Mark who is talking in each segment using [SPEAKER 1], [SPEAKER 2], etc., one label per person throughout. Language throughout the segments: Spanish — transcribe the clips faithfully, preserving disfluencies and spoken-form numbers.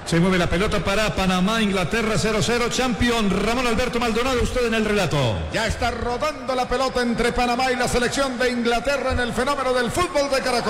[SPEAKER 1] Se mueve la pelota para Panamá, Inglaterra cero cero. Champion Ramón Alberto Maldonado, usted en el relato.
[SPEAKER 2] Ya está rodando la pelota entre Panamá y la selección de Inglaterra en el fenómeno del fútbol de Caracol.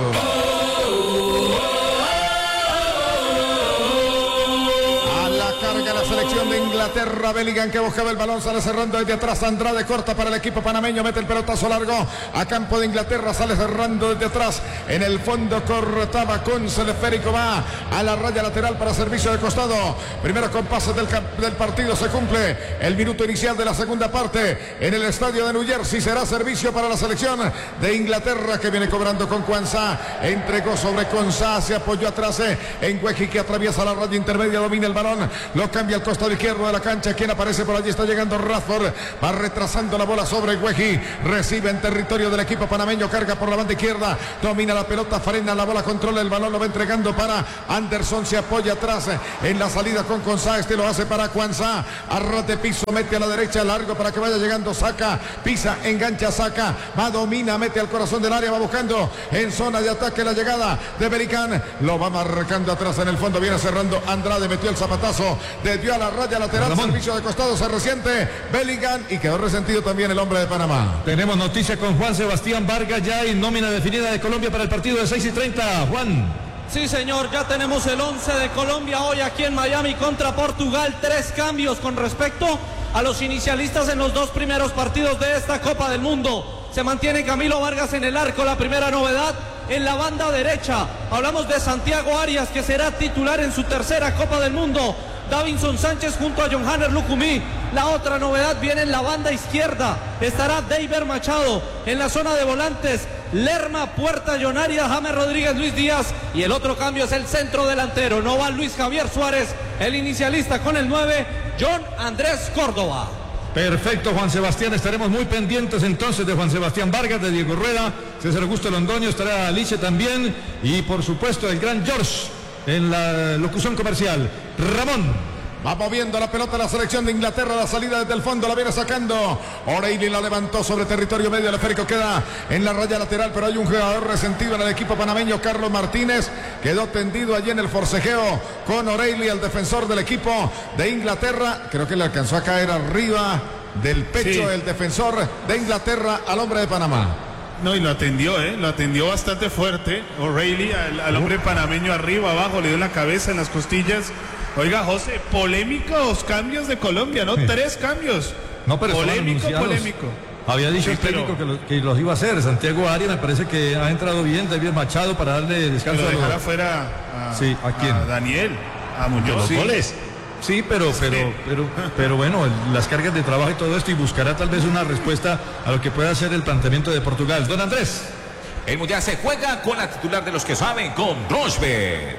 [SPEAKER 2] A la carga la selección de Inglaterra. Bellingham que buscaba el balón, sale cerrando desde atrás. Andrade corta para el equipo panameño, mete el pelotazo largo a campo de Inglaterra, sale cerrando desde atrás. En el fondo cortaba con Celeférico, va a la raya lateral para servicio de costado. Primeros compases del, del partido, se cumple el minuto inicial de la segunda parte en el estadio de New Jersey. Será servicio para la selección de Inglaterra que viene cobrando con Quansah. Entregó sobre Quansah, se apoyó atrás en Weji que atraviesa la raya intermedia, domina el balón, lo cambia al costado izquierdo de la cancha. Quien aparece por allí, está llegando Rashford, va retrasando la bola sobre Weji, recibe en territorio del equipo panameño, carga por la banda izquierda, domina la pelota, frena la bola, controla el balón, lo va entregando para Anderson, se apoya atrás en la salida con Quansah, este lo hace para Quansah, arrote piso, mete a la derecha, largo para que vaya llegando, saca, pisa, engancha, saca, va, domina, mete al corazón del área, va buscando en zona de ataque la llegada de Bellingham, lo va marcando atrás en el fondo, viene cerrando Andrade, metió el zapatazo, desvió a la raya lateral, Ramón. Servicio de costado, se resiente Bellingham y quedó resentido también el hombre de Panamá.
[SPEAKER 1] Tenemos noticia con Juan Sebastián Vargas, ya hay nómina definida de Colombia para el partido de seis y treinta. Juan.
[SPEAKER 3] Sí, señor, ya tenemos el once de Colombia hoy aquí en Miami contra Portugal. Tres cambios con respecto a los inicialistas en los dos primeros partidos de esta Copa del Mundo. Se mantiene Camilo Vargas en el arco, la primera novedad. En la banda derecha hablamos de Santiago Arias, que será titular en su tercera Copa del Mundo. Davinson Sánchez junto a Johanner Lucumí. La otra novedad viene en la banda izquierda. Estará Deiber Machado. En la zona de volantes, Lerma, Puerta, John Arias, James Rodríguez, Luis Díaz. Y el otro cambio es el centro delantero. No va Luis Javier Suárez, el inicialista con el nueve, John Andrés Córdoba.
[SPEAKER 1] Perfecto, Juan Sebastián, estaremos muy pendientes entonces de Juan Sebastián Vargas, de Diego Rueda, César Augusto Londoño, estará Alice también y por supuesto el gran George en la locución comercial. Ramón.
[SPEAKER 2] Va moviendo la pelota la selección de Inglaterra, la salida desde el fondo, la viene sacando. O'Reilly la levantó sobre territorio medio, el esférico queda en la raya lateral, pero hay un jugador resentido en el equipo panameño, Carlos Martínez, quedó tendido allí en el forcejeo con O'Reilly, el defensor del equipo de Inglaterra. Creo que le alcanzó a caer arriba del pecho sí. El defensor de Inglaterra al hombre de Panamá.
[SPEAKER 4] No, y lo atendió, ¿eh? Lo atendió bastante fuerte. O'Reilly al, al hombre panameño arriba, abajo, le dio la cabeza en las costillas. Oiga, José, polémicos cambios de Colombia, ¿no? Sí. Tres cambios.
[SPEAKER 1] No, pero
[SPEAKER 4] polémico, polémico.
[SPEAKER 1] Había dicho sí, el técnico pero... que, lo, que los iba a hacer. Santiago Arias me parece que ha entrado bien, David Machado para darle descanso.
[SPEAKER 4] Pero dejar
[SPEAKER 1] a los...
[SPEAKER 4] afuera a,
[SPEAKER 1] sí, ¿a quién?
[SPEAKER 4] A Daniel, a Muñoz.
[SPEAKER 1] Los sí. goles. Sí, pero, pero, sí. pero, pero bueno, las cargas de trabajo y todo esto, y buscará tal vez una respuesta a lo que pueda ser el planteamiento de Portugal. Don Andrés.
[SPEAKER 5] El Mundial se juega con la titular de los que saben, con Rochbet.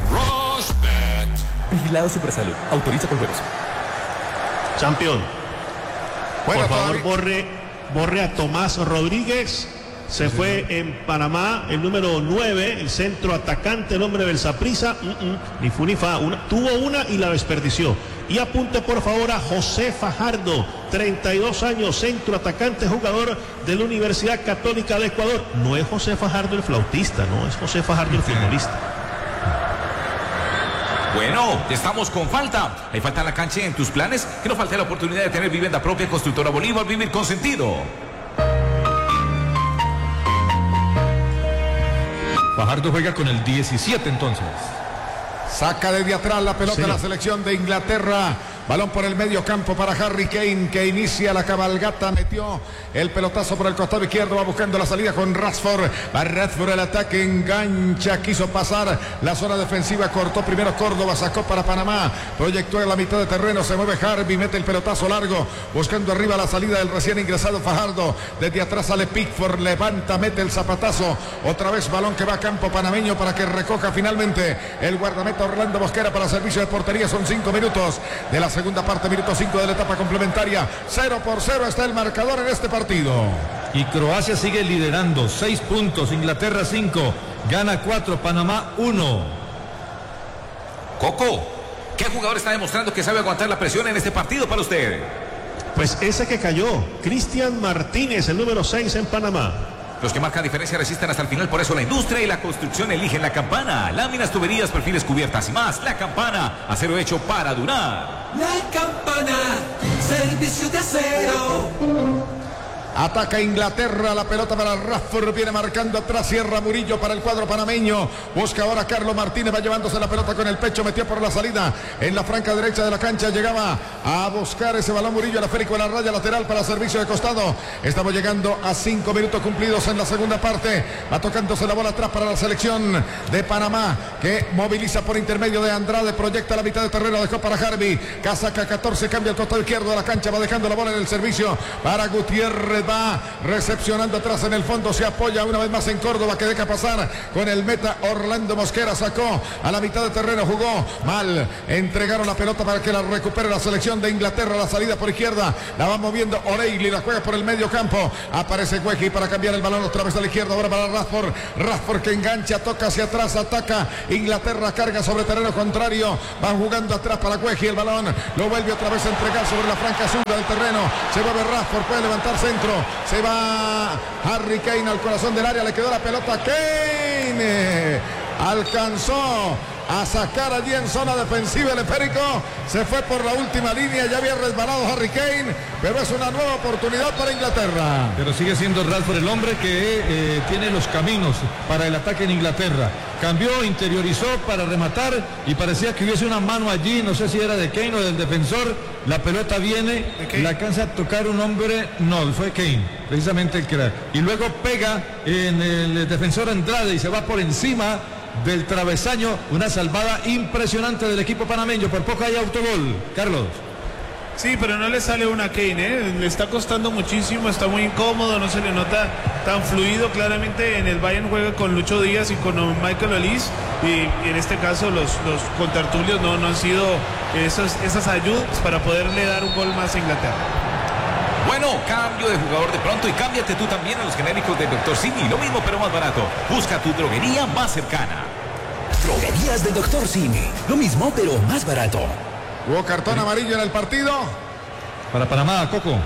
[SPEAKER 5] Rochbet.
[SPEAKER 6] Vigilado Supersalud. Autoriza con juegos.
[SPEAKER 7] Campeón.
[SPEAKER 2] Bueno,
[SPEAKER 7] por favor, borre, borre a Tomás Rodríguez. Se sí, fue sí. en Panamá el número nueve, el centro atacante, el hombre del Saprissa. Uh -uh, ni fu ni fa. Una, tuvo una y la desperdició. Y apunte por favor a José Fajardo, treinta y dos años, centro atacante, jugador de la Universidad Católica de Ecuador. No es José Fajardo el flautista, no es José Fajardo el futbolista.
[SPEAKER 5] Bueno, estamos con falta. Hay falta en la cancha y en tus planes. Que no falte la oportunidad de tener vivienda propia. Constructora Bolívar, vivir con sentido.
[SPEAKER 1] Fajardo juega con el diecisiete entonces.
[SPEAKER 2] Saca desde atrás la pelota sí. La selección de Inglaterra. Balón por el medio campo para Harry Kane, que inicia la cabalgata, metió el pelotazo por el costado izquierdo, va buscando la salida con Rashford. Va Rashford, el ataque, engancha, quiso pasar la zona defensiva, cortó primero Córdoba, sacó para Panamá, proyectó en la mitad de terreno, se mueve Harvey, mete el pelotazo largo, buscando arriba la salida del recién ingresado Fajardo. Desde atrás sale Pickford, levanta, mete el zapatazo, otra vez balón que va a campo panameño para que recoja finalmente el guardameta Orlando Mosquera para servicio de portería. Son cinco minutos de la segunda parte, minuto cinco de la etapa complementaria. Cero por cero está el marcador en este partido.
[SPEAKER 1] Y Croacia sigue liderando, seis puntos, Inglaterra cinco, gana cuatro, Panamá uno.
[SPEAKER 5] Coco, ¿qué jugador está demostrando que sabe aguantar la presión en este partido para usted?
[SPEAKER 7] Pues ese que cayó, Cristian Martínez, el número seis en Panamá.
[SPEAKER 5] Los que marcan diferencia resisten hasta el final, por eso la industria y la construcción eligen La Campana. Láminas, tuberías, perfiles, cubiertas y más. La Campana, acero hecho para durar.
[SPEAKER 8] La Campana, servicio de acero.
[SPEAKER 2] Ataca Inglaterra, la pelota para Rashford, viene marcando atrás, cierra Murillo para el cuadro panameño, busca ahora Carlos Martínez, va llevándose la pelota con el pecho, metió por la salida en la franca derecha de la cancha, llegaba a buscar ese balón Murillo, el esférico en la raya lateral para servicio de costado. Estamos llegando a cinco minutos cumplidos en la segunda parte, va tocándose la bola atrás para la selección de Panamá, que moviliza por intermedio de Andrade, proyecta la mitad de terreno, dejó para Harvey, casaca catorce, cambia el costado izquierdo de la cancha, va dejando la bola en el servicio para Gutiérrez, va recepcionando atrás en el fondo, se apoya una vez más en Córdoba, que deja pasar con el meta Orlando Mosquera, sacó a la mitad de terreno, jugó mal, entregaron la pelota para que la recupere la selección de Inglaterra, la salida por izquierda, la va moviendo O'Reilly, la juega por el medio campo, aparece Weji para cambiar el balón otra vez a la izquierda, ahora para Rashford, Rashford que engancha, toca hacia atrás, ataca, Inglaterra carga sobre terreno contrario, van jugando atrás para Weji, el balón lo vuelve otra vez a entregar sobre la franca sur del terreno, se mueve Rashford, puede levantar centro, se va Harry Kane al corazón del área, le quedó la pelota, Kane alcanzó a sacar allí en zona defensiva el esférico, se fue por la última línea, ya había resbalado Harry Kane, pero es una nueva oportunidad para Inglaterra.
[SPEAKER 1] Pero sigue siendo Rashford el hombre que eh, tiene los caminos para el ataque en Inglaterra. Cambió, interiorizó para rematar y parecía que hubiese una mano allí, no sé si era de Kane o del defensor, la pelota viene, la alcanza a tocar un hombre, no, fue Kane, precisamente el que era, y luego pega en el defensor Andrade y se va por encima del travesaño, una salvada impresionante del equipo panameño, por poco hay autogol, Carlos.
[SPEAKER 4] Sí, pero no le sale una Kane, ¿eh? Le está costando muchísimo, está muy incómodo, no se le nota tan fluido. Claramente en el Bayern juega con Lucho Díaz y con Michael Olise, y, y en este caso los, los contertulios no, no han sido esos, esas ayudas para poderle dar un gol más a Inglaterra.
[SPEAKER 5] Bueno, cambio de jugador de pronto y cámbiate tú también a los genéricos de doctor Simi, lo mismo pero más barato. Busca tu droguería más cercana.
[SPEAKER 6] Droguerías de doctor Simi, lo mismo pero más barato.
[SPEAKER 2] Hubo cartón amarillo en el partido.
[SPEAKER 1] Para Panamá, Coco.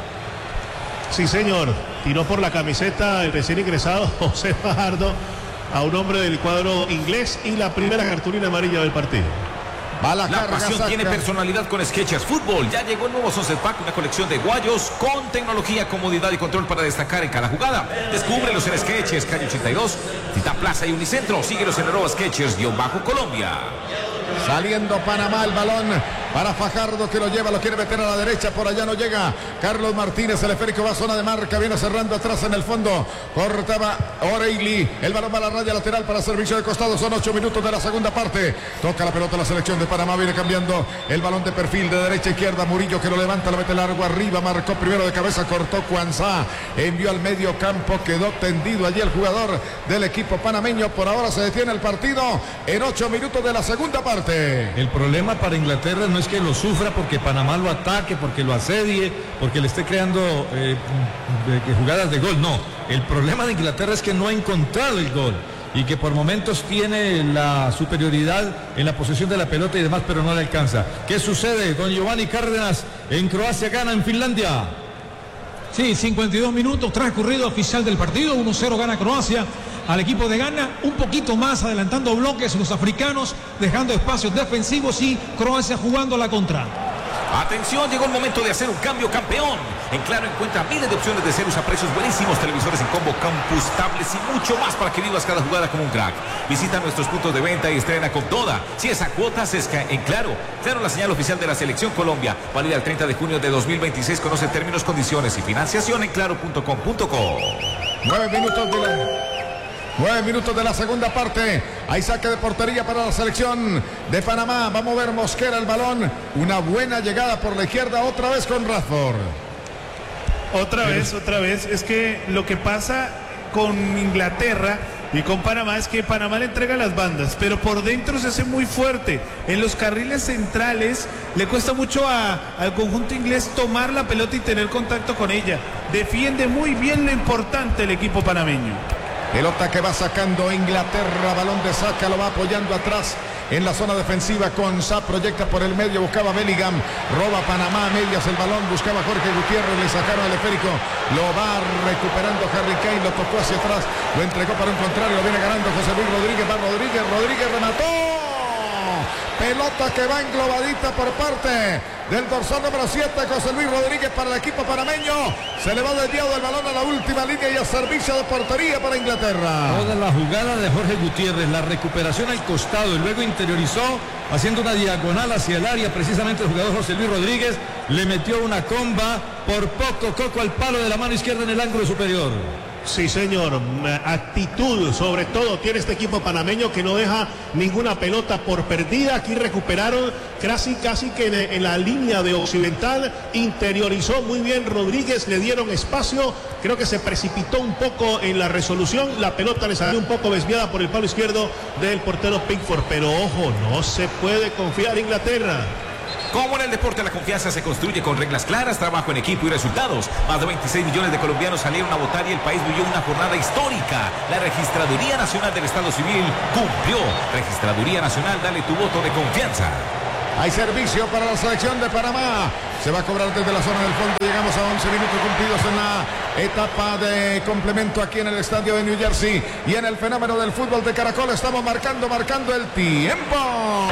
[SPEAKER 7] Sí, señor. Tiró por la camiseta el recién ingresado José Fajardo a un hombre del cuadro inglés y la primera cartulina amarilla del partido.
[SPEAKER 2] Va la,
[SPEAKER 5] la
[SPEAKER 2] carga,
[SPEAKER 5] pasión
[SPEAKER 2] saca.
[SPEAKER 5] Tiene personalidad con Skechers Fútbol. Ya llegó el nuevo Sunset Pack, una colección de guayos con tecnología, comodidad y control para destacar en cada jugada. Descúbrelos en Skechers, calle ochenta y dos, Titán Plaza y Unicentro. Síguelos en arroba Skechers-Colombia.
[SPEAKER 2] Saliendo Panamá, el balón para Fajardo, que lo lleva, lo quiere meter a la derecha, por allá no llega Carlos Martínez, el esférico va a zona de marca, viene cerrando atrás en el fondo, cortaba O'Reilly, el balón va a la raya lateral para servicio de costado, son ocho minutos de la segunda parte, toca la pelota la selección de Panamá, viene cambiando el balón de perfil de derecha a izquierda, Murillo que lo levanta, lo mete largo arriba, marcó primero de cabeza, cortó Cuanzá, envió al medio campo, quedó tendido allí el jugador del equipo panameño, por ahora se detiene el partido en ocho minutos de la segunda parte.
[SPEAKER 1] El problema para Inglaterra no es que lo sufra porque Panamá lo ataque, porque lo asedie, porque le esté creando eh, de, de jugadas de gol, no. El problema de Inglaterra es que no ha encontrado el gol y que por momentos tiene la superioridad en la posesión de la pelota y demás, pero no le alcanza. ¿Qué sucede? Don Giovanni Cárdenas, en Croacia gana en Finlandia.
[SPEAKER 9] Sí, cincuenta y dos minutos transcurrido oficial del partido, uno cero gana Croacia al equipo de Ghana, un poquito más adelantando bloques los africanos, dejando espacios defensivos y Croacia jugando la contra.
[SPEAKER 5] Atención, llegó el momento de hacer un cambio, campeón. En Claro encuentra miles de opciones de ceros a precios buenísimos, televisores en combo, campus, tablets y mucho más para que vivas cada jugada como un crack. Visita nuestros puntos de venta y estrena con toda. Si es a cuotas, es en Claro. Claro, la señal oficial de la Selección Colombia. Válida el treinta de junio de dos mil veintiséis. Conoce términos, condiciones y financiación en claro punto com punto co.
[SPEAKER 2] Nueve minutos de la... Nueve minutos de la segunda parte. Hay saque de portería para la selección de Panamá. Va a mover Mosquera el balón. Una buena llegada por la izquierda. Otra vez con Rashford.
[SPEAKER 4] Otra vez, otra vez. Es que lo que pasa con Inglaterra y con Panamá es que Panamá le entrega las bandas, pero por dentro se hace muy fuerte. En los carriles centrales le cuesta mucho a, al conjunto inglés tomar la pelota y tener contacto con ella. Defiende muy bien lo importante el equipo panameño.
[SPEAKER 2] Pelota que va sacando Inglaterra, balón de saca, lo va apoyando atrás en la zona defensiva. Konsa proyecta por el medio, buscaba Bellingham, roba Panamá a medias el balón, buscaba Jorge Gutiérrez, le sacaron el esférico, lo va recuperando Harry Kane, lo tocó hacia atrás, lo entregó para un contrario, lo viene ganando José Luis Rodríguez, va Rodríguez, Rodríguez remató. Pelota que va englobadita por parte del dorsal número siete, José Luis Rodríguez, para el equipo panameño. Se le va desviado el balón a la última línea y a servicio de portería para Inglaterra.
[SPEAKER 1] Toda la jugada de Jorge Gutiérrez, la recuperación al costado y luego interiorizó haciendo una diagonal hacia el área. Precisamente el jugador José Luis Rodríguez le metió una comba, por poco Coco al palo de la mano izquierda en el ángulo superior.
[SPEAKER 7] Sí, señor, actitud sobre todo tiene este equipo panameño, que no deja ninguna pelota por perdida. Aquí recuperaron casi, casi que en, en la línea de occidental, interiorizó muy bien Rodríguez, le dieron espacio, creo que se precipitó un poco en la resolución, la pelota le salió un poco desviada por el palo izquierdo del portero Pickford, pero ojo, no se puede confiar Inglaterra.
[SPEAKER 5] Como en el deporte, la confianza se construye con reglas claras, trabajo en equipo y resultados. Más de veintiséis millones de colombianos salieron a votar y el país vivió una jornada histórica. La Registraduría Nacional del Estado Civil cumplió. Registraduría Nacional, dale tu voto de confianza.
[SPEAKER 2] Hay servicio para la selección de Panamá. Se va a cobrar desde la zona del fondo. Llegamos a once minutos cumplidos en la etapa de complemento aquí en el estadio de New Jersey. Y en el fenómeno del fútbol de Caracol estamos marcando, marcando el tiempo.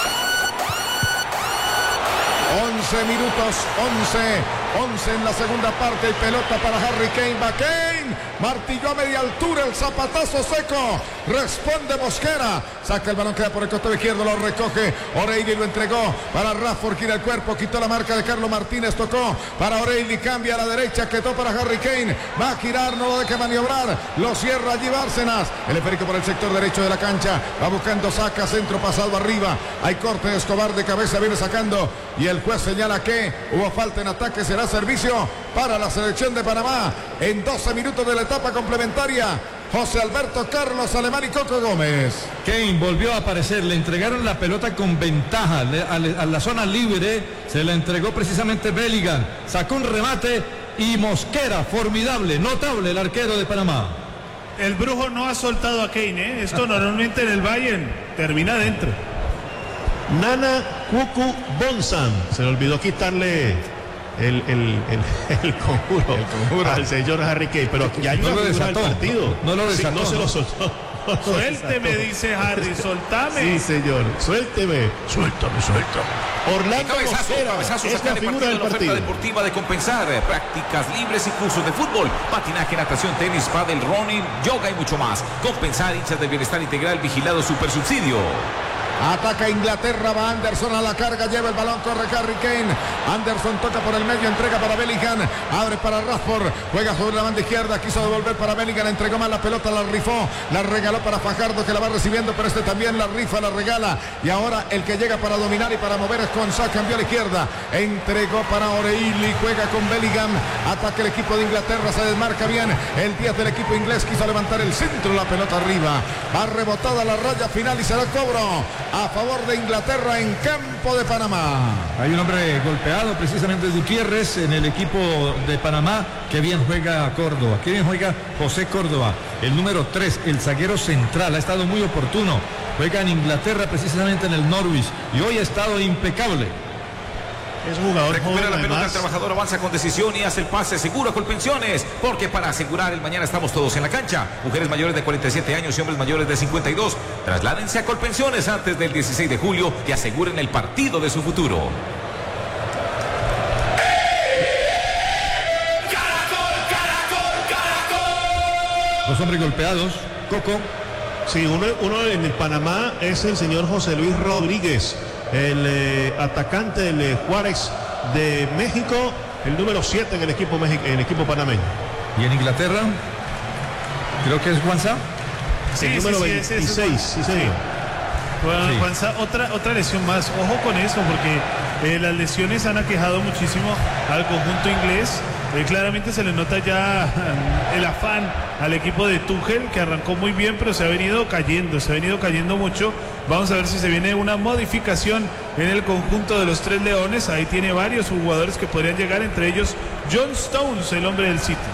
[SPEAKER 2] once minutos, once, once en la segunda parte y pelota para Harry Kane, va Kane, martilló a media altura, el zapatazo seco, responde Mosquera, saca el balón, queda por el costado izquierdo, lo recoge O'Reilly, lo entregó para Rashford, gira el cuerpo, quitó la marca de Carlos Martínez, tocó para O'Reilly, cambia a la derecha, quedó para Harry Kane, va a girar, no lo deja maniobrar, lo cierra allí Bárcenas, el esférico por el sector derecho de la cancha, va buscando, saca, centro pasado arriba, hay corte de Escobar de cabeza, viene sacando y el juez señala que hubo falta en ataque, será servicio para la selección de Panamá en doce minutos de la etapa complementaria. José Alberto Carlos Alemán y Coco Gómez.
[SPEAKER 1] Kane volvió a aparecer, le entregaron la pelota con ventaja a la zona libre, se la entregó precisamente Bellingham, sacó un remate y Mosquera, formidable, notable el arquero de Panamá.
[SPEAKER 4] El brujo no ha soltado a Kane, ¿eh? Esto normalmente en el Bayern termina adentro.
[SPEAKER 7] Nana Cucu Bonsan, se le olvidó quitarle el, el, el, el, conjuro, el conjuro al señor Harry Kane, pero ya hay
[SPEAKER 1] no
[SPEAKER 7] una
[SPEAKER 1] lo
[SPEAKER 7] figura del
[SPEAKER 1] desató,
[SPEAKER 7] partido.
[SPEAKER 1] No, no lo desató.
[SPEAKER 7] Sí, no se lo soltó.
[SPEAKER 4] Suélteme, dice Harry, soltame.
[SPEAKER 7] Sí, señor, suélteme. Suéltame, suéltame. Orlando
[SPEAKER 5] Cabezazo,
[SPEAKER 7] Mosquera,
[SPEAKER 5] cabezazo,
[SPEAKER 7] es la figura del
[SPEAKER 5] la oferta
[SPEAKER 7] partido.
[SPEAKER 5] deportiva de Compensar, prácticas libres y cursos de fútbol, patinaje, natación, tenis, pádel, running, yoga y mucho más. Compensar, hinchas del bienestar integral, vigilado super subsidio.
[SPEAKER 2] Ataca Inglaterra, va Anderson a la carga, lleva el balón, corre Harry Kane. Anderson toca por el medio, entrega para Bellingham, abre para Rashford, juega sobre la banda izquierda, quiso devolver para Bellingham, entregó mal la pelota, la rifó, la regaló para Fajardo que la va recibiendo, pero este también la rifa, la regala. Y ahora el que llega para dominar y para mover es Konsa, cambió a la izquierda, entregó para O'Reilly, juega con Bellingham, ataca el equipo de Inglaterra, se desmarca bien el diez del equipo inglés, quiso levantar el centro, la pelota arriba, va rebotada la raya final y será cobro a favor de Inglaterra en campo de Panamá.
[SPEAKER 1] Hay un hombre golpeado, precisamente Gutiérrez, en el equipo de Panamá. Que bien juega Córdoba, que bien juega José Córdoba, el número tres, el zaguero central, ha estado muy oportuno, juega en Inglaterra precisamente en el Norwich y hoy ha estado impecable.
[SPEAKER 7] Es jugador
[SPEAKER 5] Recupera
[SPEAKER 7] joven,
[SPEAKER 5] la pelota,
[SPEAKER 7] además.
[SPEAKER 5] el trabajador avanza con decisión y hace el pase seguro con Pensiones, porque para asegurar el mañana estamos todos en la cancha. Mujeres mayores de cuarenta y siete años y hombres mayores de cincuenta y dos, trasládense a Colpensiones antes del dieciséis de julio y aseguren el partido de su futuro.
[SPEAKER 1] Los hombres golpeados, Coco.
[SPEAKER 7] Sí, uno, uno en el Panamá es el señor José Luis Rodríguez, el eh, atacante del eh, Juárez de México, el número siete en el equipo México, en el equipo panameño.
[SPEAKER 1] Y en Inglaterra, creo que es Juanza.
[SPEAKER 4] Sí,
[SPEAKER 7] el número
[SPEAKER 4] sí, sí,
[SPEAKER 7] veintiséis, sí, señor.
[SPEAKER 4] Bueno,
[SPEAKER 1] Sí.
[SPEAKER 4] Juanza, otra, otra lesión más. Ojo con eso, porque eh, las lesiones han aquejado muchísimo al conjunto inglés. Eh, claramente se le nota ya el afán al equipo de Tuchel, que arrancó muy bien, pero se ha venido cayendo, se ha venido cayendo mucho. Vamos a ver si se viene una modificación en el conjunto de los Tres Leones. Ahí tiene varios jugadores que podrían llegar, entre ellos John Stones, el hombre del City.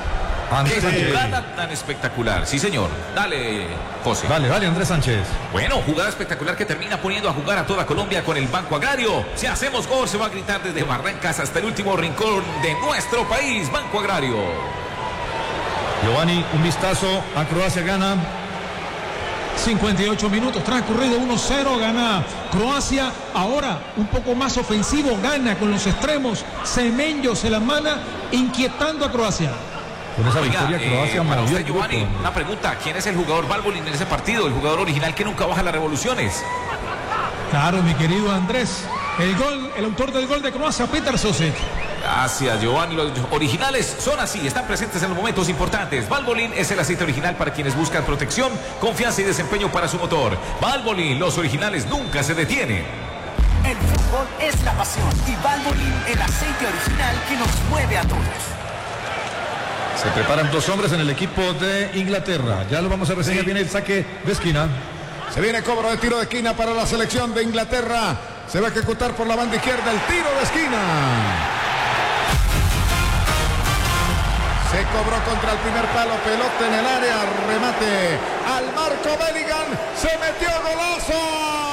[SPEAKER 1] Andrés
[SPEAKER 5] Qué
[SPEAKER 1] Sánchez.
[SPEAKER 5] jugada tan espectacular. Sí, señor. Dale, José.
[SPEAKER 1] Dale, dale, Andrés Sánchez.
[SPEAKER 5] Bueno, jugada espectacular que termina poniendo a jugar a toda Colombia con el Banco Agrario. Si hacemos gol, se va a gritar desde Barrancas hasta el último rincón de nuestro país. Banco Agrario.
[SPEAKER 1] Giovanni, un vistazo a Croacia gana.
[SPEAKER 9] cincuenta y ocho minutos transcurrido, uno cero, gana Croacia. Ahora un poco más ofensivo, gana con los extremos. Semenyo se la mana, inquietando a Croacia.
[SPEAKER 1] Con esa
[SPEAKER 5] Oiga,
[SPEAKER 1] victoria Croacia
[SPEAKER 5] eh, para
[SPEAKER 1] movió
[SPEAKER 5] usted,
[SPEAKER 1] el grupo.
[SPEAKER 5] Giovanni, una pregunta. ¿Quién es el jugador Valbolin en ese partido? El jugador original que nunca baja las revoluciones.
[SPEAKER 9] Claro, mi querido Andrés. El gol, el autor del gol de Croacia, Petar Sosek.
[SPEAKER 5] Gracias, Giovanni. Los originales son así, están presentes en los momentos importantes. Valvoline es el aceite original para quienes buscan protección, confianza y desempeño para su motor. Valvoline, los originales nunca se detienen.
[SPEAKER 6] El fútbol es la pasión y Valvoline, el aceite original que nos mueve a todos.
[SPEAKER 1] Se preparan dos hombres en el equipo de Inglaterra. Ya lo vamos a reseñar. Viene el saque de esquina.
[SPEAKER 2] Se viene cobro de tiro de esquina para la selección de Inglaterra. Se va a ejecutar por la banda izquierda el tiro de esquina. Se cobró contra el primer palo, pelota en el área, remate al Marco Bellingham, se metió golazo.